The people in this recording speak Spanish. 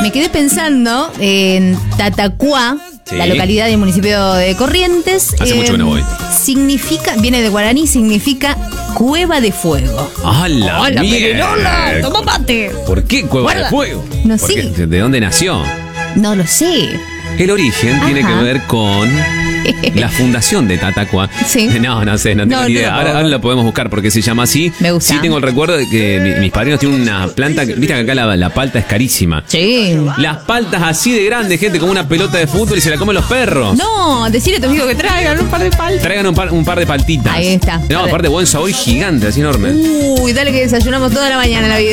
Me quedé pensando en Tatacuá, Sí. la localidad del municipio de Corrientes. Hace mucho que no voy. Viene de guaraní, significa cueva de fuego. ¡Hala! ¡Hola, mierda! Perinola! ¡Toma mate! ¿Por qué cueva Guarda. de fuego? No ¿Por sé. qué? ¿De dónde nació? No lo sé. El origen tiene Ajá. que ver con la fundación de Tatacuá. Sí. No sé, no tengo No, ni no idea. lo Ahora puedo. lo podemos buscar porque se llama así. Me gusta. Sí tengo el recuerdo de que mis padrinos tienen una planta, viste que acá la palta es carísima. Sí. Las paltas así de grandes, gente, como una pelota de fútbol y se la comen los perros. No, decirle a tu amigo que traigan un par de paltas. Traigan un par de paltitas. Ahí está. No, aparte buen sabor y gigante, así enorme. Uy, dale que desayunamos toda la mañana en la vida.